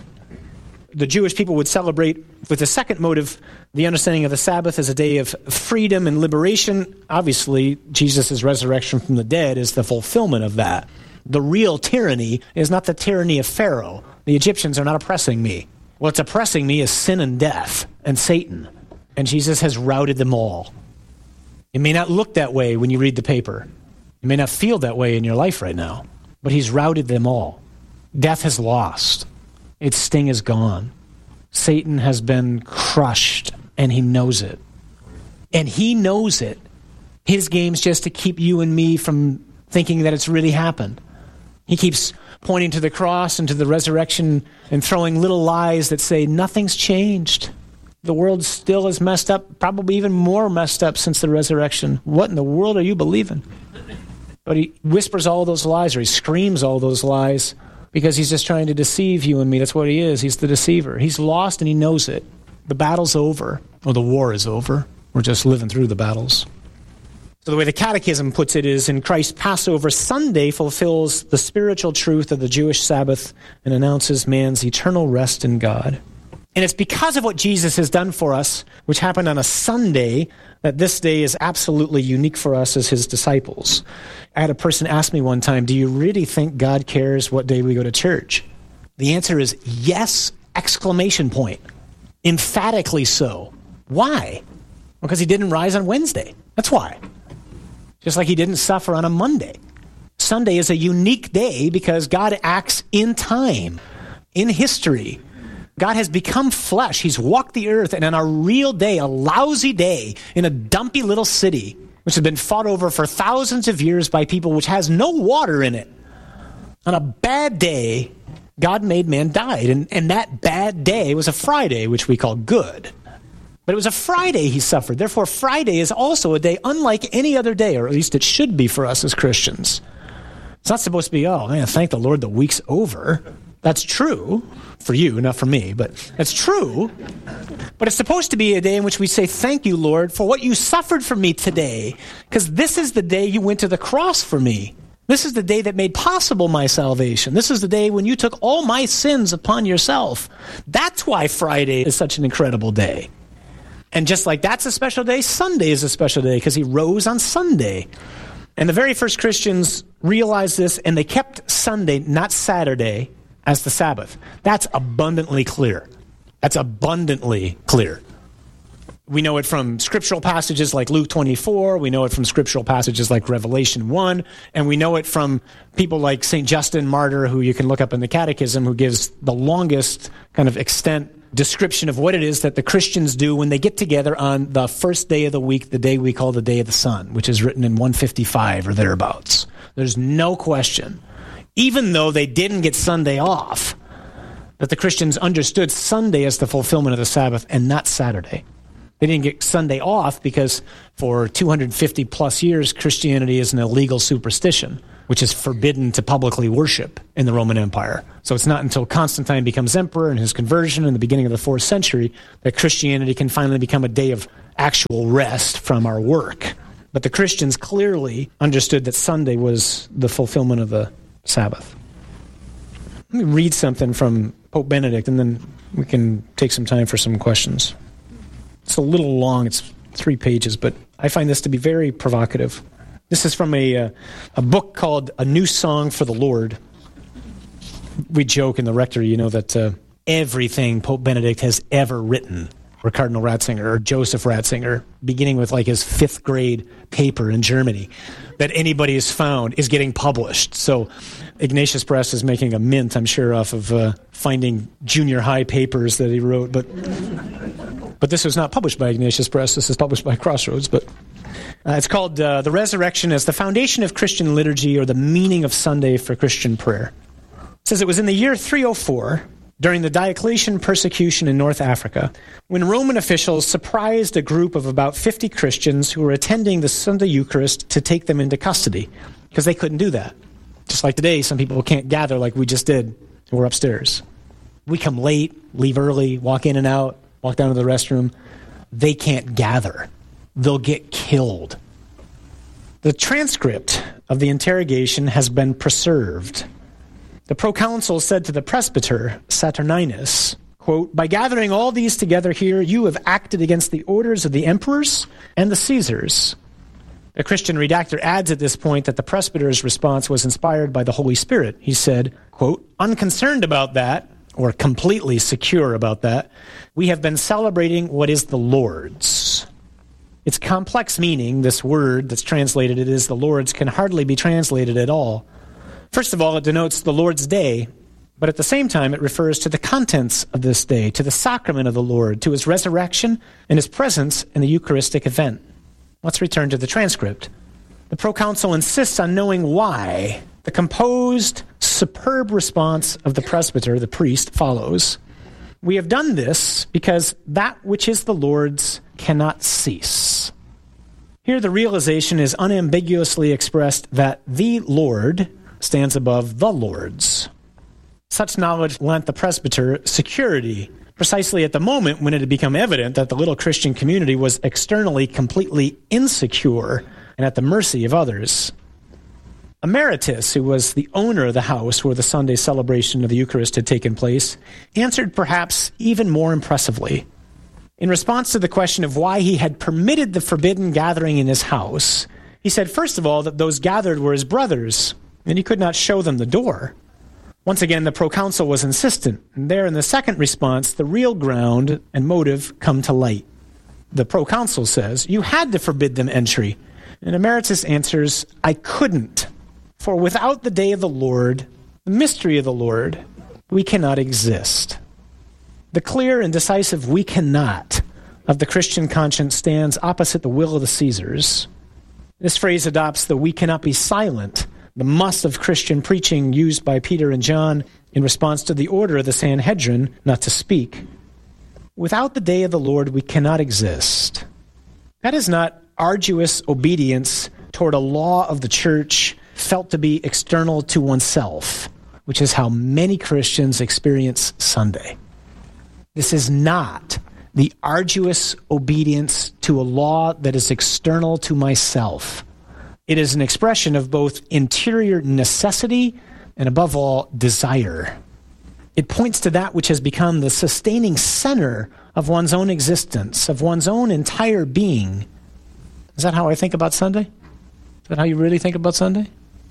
The Jewish people would celebrate with the second motive, the understanding of the Sabbath as a day of freedom and liberation. Obviously, Jesus' resurrection from the dead is the fulfillment of that. The real tyranny is not the tyranny of Pharaoh. The Egyptians are not oppressing me. What's oppressing me is sin and death and Satan. And Jesus has routed them all. It may not look that way when you read the paper. You may not feel that way in your life right now. But he's routed them all. Death has lost. Its sting is gone. Satan has been crushed, and he knows it. And he knows it. His game's just to keep you and me from thinking that it's really happened. He keeps pointing to the cross and to the resurrection and throwing little lies that say nothing's changed. The world still is messed up, probably even more messed up since the resurrection. What in the world are you believing? But he whispers all those lies, or he screams all those lies, because he's just trying to deceive you and me. That's what he is. He's the deceiver. He's lost and he knows it. The battle's over, or the war is over. We're just living through the battles. So the way the Catechism puts it is, in Christ's Passover, Sunday fulfills the spiritual truth of the Jewish Sabbath and announces man's eternal rest in God. And it's because of what Jesus has done for us, which happened on a Sunday, that this day is absolutely unique for us as his disciples. I had a person ask me one time, do you really think God cares what day we go to church? The answer is yes, exclamation point. Emphatically so. Why? Because he didn't rise on Wednesday. That's why. Just like he didn't suffer on a Monday. Sunday is a unique day because God acts in time, in history. God has become flesh. He's walked the earth, and on a real day, a lousy day, in a dumpy little city, which has been fought over for thousands of years by people which has no water in it. On a bad day, God made man die, and, and that bad day was a Friday, which we call good. But it was a Friday he suffered. Therefore, Friday is also a day unlike any other day, or at least it should be for us as Christians. It's not supposed to be, oh, man, thank the Lord the week's over. That's true for you, not for me, but that's true. But it's supposed to be a day in which we say, thank you, Lord, for what you suffered for me today, because this is the day you went to the cross for me. This is the day that made possible my salvation. This is the day when you took all my sins upon yourself. That's why Friday is such an incredible day. And just like that's a special day, Sunday is a special day because he rose on Sunday. And the very first Christians realized this, and they kept Sunday, not Saturday, as the Sabbath. That's abundantly clear. That's abundantly clear. We know it from scriptural passages like Luke twenty-four. We know it from scriptural passages like Revelation one. And we know it from people like Saint Justin Martyr, who you can look up in the Catechism, who gives the longest kind of extent description of what it is that the Christians do when they get together on the first day of the week, the day we call the Day of the Sun, which is written in one fifty-five or thereabouts. There's no question, even though they didn't get Sunday off, that the Christians understood Sunday as the fulfillment of the Sabbath and not Saturday. They didn't get Sunday off because for two hundred fifty plus years, Christianity is an illegal superstition, which is forbidden to publicly worship in the Roman Empire. So it's not until Constantine becomes emperor and his conversion in the beginning of the fourth century that Christianity can finally become a day of actual rest from our work. But the Christians clearly understood that Sunday was the fulfillment of the Sabbath. Let me read something from Pope Benedict, and then we can take some time for some questions. It's a little long. It's three pages, but I find this to be very provocative. This is from a uh, a book called A New Song for the Lord. We joke in the rectory, you know, that uh, everything Pope Benedict has ever written, or Cardinal Ratzinger, or Joseph Ratzinger, beginning with like his fifth grade paper in Germany, that anybody has found is getting published. So Ignatius Press is making a mint, I'm sure, off of uh, finding junior high papers that he wrote. But but this was not published by Ignatius Press. This is published by Crossroads. But uh, it's called uh, The Resurrection as the Foundation of Christian Liturgy, or the Meaning of Sunday for Christian Prayer. It says it was in the year three oh four, during the Diocletian persecution in North Africa, when Roman officials surprised a group of about fifty Christians who were attending the Sunday Eucharist to take them into custody, because they couldn't do that. Just like today, some people can't gather like we just did. We're upstairs. We come late, leave early, walk in and out, walk down to the restroom. They can't gather. They'll get killed. The transcript of the interrogation has been preserved. The proconsul said to the presbyter, Saturninus, quote, "By gathering all these together here, you have acted against the orders of the emperors and the Caesars." The Christian redactor adds at this point that the presbyter's response was inspired by the Holy Spirit. He said, quote, "Unconcerned about that, or completely secure about that, we have been celebrating what is the Lord's." Its complex meaning, this word that's translated it is the Lord's, can hardly be translated at all. First of all, it denotes the Lord's Day, but at the same time it refers to the contents of this day, to the sacrament of the Lord, to his resurrection and his presence in the Eucharistic event. Let's return to the transcript. The proconsul insists on knowing why. The composed, superb response of the presbyter, the priest, follows. "We have done this because that which is the Lord's cannot cease." Here the realization is unambiguously expressed that the Lord stands above the Lord's. Such knowledge lent the presbyter security, precisely at the moment when it had become evident that the little Christian community was externally completely insecure and at the mercy of others. Emeritus, who was the owner of the house where the Sunday celebration of the Eucharist had taken place, answered perhaps even more impressively. In response to the question of why he had permitted the forbidden gathering in his house, he said, first of all, that those gathered were his brothers, and he could not show them the door. Once again, the proconsul was insistent, and there in the second response, the real ground and motive come to light. The proconsul says, "You had to forbid them entry." And Emeritus answers, "I couldn't, for without the day of the Lord, the mystery of the Lord, we cannot exist." The clear and decisive "we cannot" of the Christian conscience stands opposite the will of the Caesars. This phrase adopts the "we cannot be silent," the must of Christian preaching used by Peter and John in response to the order of the Sanhedrin not to speak. Without the day of the Lord, we cannot exist. That is not arduous obedience toward a law of the church felt to be external to oneself, which is how many Christians experience Sunday. This is not the arduous obedience to a law that is external to myself. It is an expression of both interior necessity and, above all, desire. It points to that which has become the sustaining center of one's own existence, of one's own entire being. Is that how I think about Sunday? Is that how you really think about Sunday?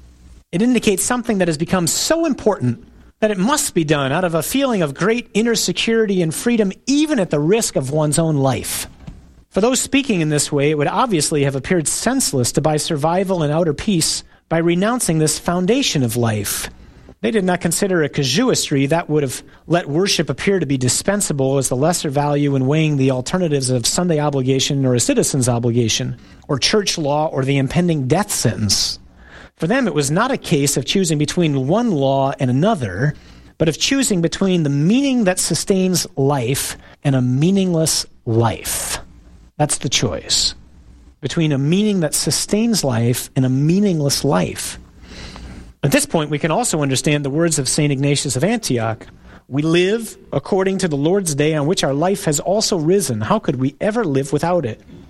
It indicates something that has become so important that it must be done out of a feeling of great inner security and freedom, even at the risk of one's own life. For those speaking in this way, it would obviously have appeared senseless to buy survival and outer peace by renouncing this foundation of life. They did not consider a casuistry that would have let worship appear to be dispensable as the lesser value in weighing the alternatives of Sunday obligation or a citizen's obligation, or church law or the impending death sentence. For them, it was not a case of choosing between one law and another, but of choosing between the meaning that sustains life and a meaningless life. That's the choice between a meaning that sustains life and a meaningless life. At this point, we can also understand the words of Saint Ignatius of Antioch. We live according to the Lord's day on which our life has also risen. How could we ever live without it?